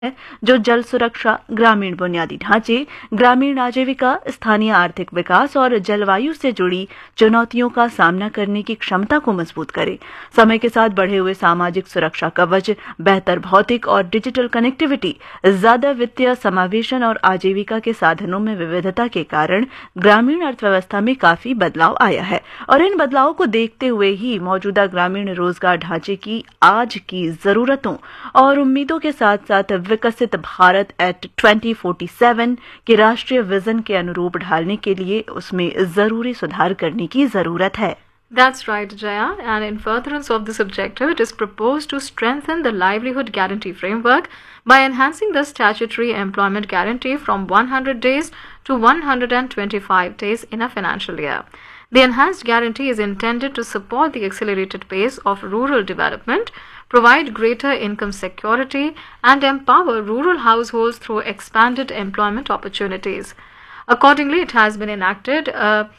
जो जल सुरक्षा, ग्रामीण बुनियादी ढांचे, ग्रामीण आजीविका, स्थानीय आर्थिक विकास और जलवायु से जुड़ी चुनौतियों का सामना करने की क्षमता को मजबूत करे। समय के साथ बढ़े हुए सामाजिक सुरक्षा कवच, बेहतर भौतिक और डिजिटल कनेक्टिविटी, ज्यादा वित्तीय समावेशन और आजीविका के साधनों में विविधता के कारण ग्रामीण अर्थव्यवस्था में काफी बदलाव आया है और इन बदलावों को देखते हुए ही मौजूदा ग्रामीण रोजगार ढांचे की आज की जरूरतों और उम्मीदों के साथ साथ विकसित भारत एट 2047 के राष्ट्रीय विजन के अनुरूप ढालने के लिए उसमें जरूरी सुधार करने की जरूरत है। That's right, Jaya. And in furtherance of this objective, it is proposed to strengthen the livelihood guarantee framework by enhancing the statutory employment guarantee from 100 days to 125 days in a financial year. The enhanced guarantee is intended to support the accelerated pace of rural development, provide greater income security, and empower rural households through expanded employment opportunities. Accordingly, it has been enacted.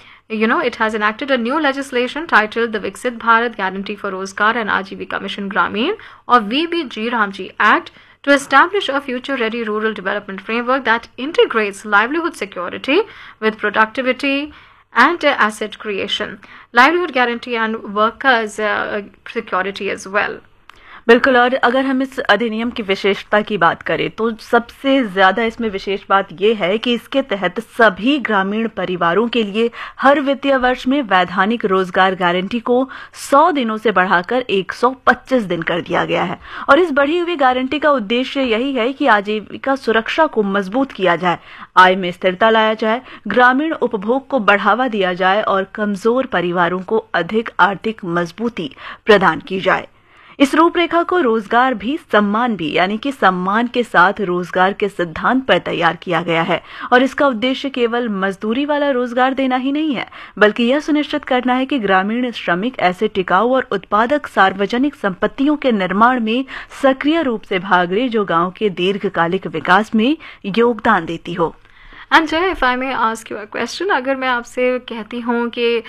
It has enacted a new legislation titled the Viksit Bharat Guarantee for Rozgar and Ajivika Mission Grameen or VBG Ramji Act to establish a future-ready rural development framework that integrates livelihood security with productivity and asset creation, livelihood guarantee and workers' security as well. बिल्कुल। और अगर हम इस अधिनियम की विशेषता की बात करें तो सबसे ज्यादा इसमें विशेष बात यह है कि इसके तहत सभी ग्रामीण परिवारों के लिए हर वित्तीय वर्ष में वैधानिक रोजगार गारंटी को 100 दिनों से बढ़ाकर 125 दिन कर दिया गया है और इस बढ़ी हुई गारंटी का उद्देश्य यही है कि आजीविका सुरक्षा को मजबूत किया जाए, आय में स्थिरता लाया जाए, ग्रामीण उपभोग को बढ़ावा दिया जाए और कमजोर परिवारों को अधिक आर्थिक मजबूती प्रदान की जाए। इस रूपरेखा को रोजगार भी सम्मान भी यानी कि सम्मान के साथ रोजगार के सिद्धांत पर तैयार किया गया है और इसका उद्देश्य केवल मजदूरी वाला रोजगार देना ही नहीं है, बल्कि यह सुनिश्चित करना है कि ग्रामीण श्रमिक ऐसे टिकाऊ और उत्पादक सार्वजनिक संपत्तियों के निर्माण में सक्रिय रूप से भाग ले जो गांव के दीर्घकालिक विकास में योगदान देती हो। And Jay, if I may ask you a question, अगर मैं आपसे कहती हूँ कि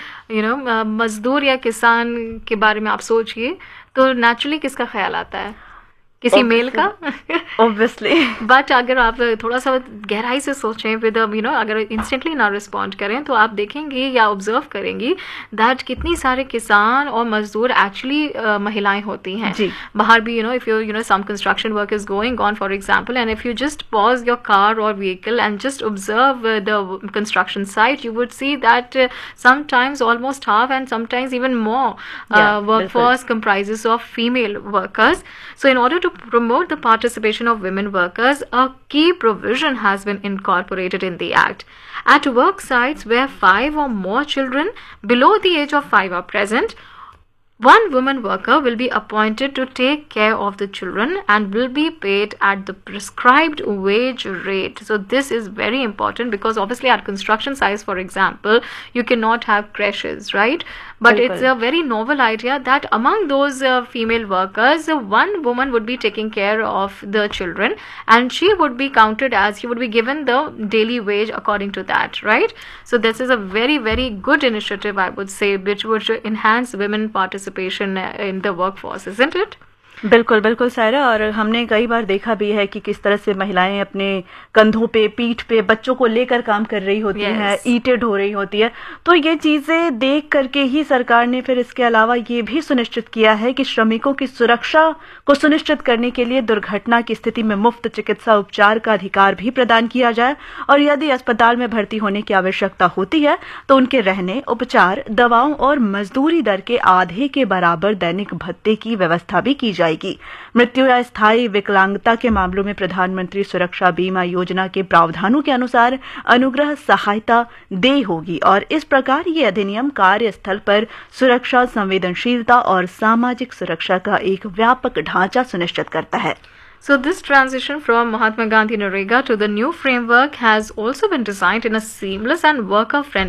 मजदूर या किसान के बारे में आप सोचिए तो नेचुरली किसका ख्याल आता है? किसी मेल का ऑब्वियसली। बट अगर आप थोड़ा सा गहराई से सोचें विद अगर इंस्टेंटली ना रिस्पॉन्ड करें तो आप देखेंगे या ऑब्जर्व करेंगी दैट कितनी सारे किसान और मजदूर एक्चुअली महिलाएं होती हैं बाहर भी। If you some construction work is going on for example and if you just pause your car और vehicle and just observe the construction site, you would see that sometimes almost half and sometimes even more workforce comprises of female workers. So in order to promote the participation of women workers, a key provision has been incorporated in the Act. At work sites where 5 or more children below the age of 5 are present, one woman worker will be appointed to take care of the children and will be paid at the prescribed wage rate. So this is very important because obviously at construction sites, for example, you cannot have creches, right? But it's a very novel idea that among those female workers, one woman would be taking care of the children and she would be counted as, she would be given the daily wage according to that, right? So this is a very, very good initiative, I would say, which would enhance women participation in the workforce, isn't it? बिल्कुल बिल्कुल सायरा। और हमने कई बार देखा भी है कि किस तरह से महिलाएं अपने कंधों पे, पीठ पे बच्चों को लेकर काम कर रही होती हैं, ईंटें ढो रही होती है। तो ये चीजें देख करके ही सरकार ने फिर इसके अलावा ये भी सुनिश्चित किया है कि श्रमिकों की सुरक्षा को सुनिश्चित करने के लिए दुर्घटना की स्थिति में मुफ्त चिकित्सा उपचार का अधिकार भी प्रदान किया जाए और यदि अस्पताल में भर्ती होने की आवश्यकता होती है तो उनके रहने, उपचार, दवाओं और मजदूरी दर के आधे के बराबर दैनिक भत्ते की व्यवस्था भी की जाएगी। मृत्यु या स्थायी विकलांगता के मामलों में प्रधानमंत्री सुरक्षा बीमा योजना के प्रावधानों के अनुसार अनुग्रह सहायता देय होगी और इस प्रकार ये अधिनियम कार्यस्थल पर सुरक्षा, संवेदनशीलता और सामाजिक सुरक्षा का एक व्यापक ढांचा सुनिश्चित करता है। So this transition from Mahatma Gandhi Narega to the new framework has also been designed in a seamless and worker-friendly